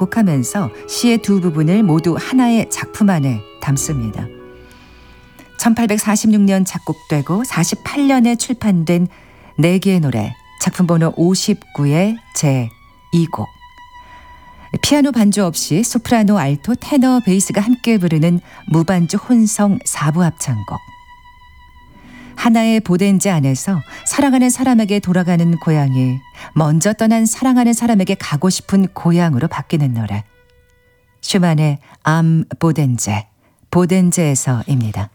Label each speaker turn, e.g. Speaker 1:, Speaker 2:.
Speaker 1: 작곡하면서 시의 두 부분을 모두 하나의 작품 안에 담습니다. 1846년 작곡되고 48년에 출판된 4개의 노래, 작품 번호 59의 제2곡. 피아노 반주 없이 소프라노, 알토, 테너, 베이스가 함께 부르는 무반주 혼성 4부 합창곡. 하나의 보덴제 안에서 사랑하는 사람에게 돌아가는 고향이 먼저 떠난 사랑하는 사람에게 가고 싶은 고향으로 바뀌는 노래. 슈만의 암 보덴제, 보덴제에서입니다.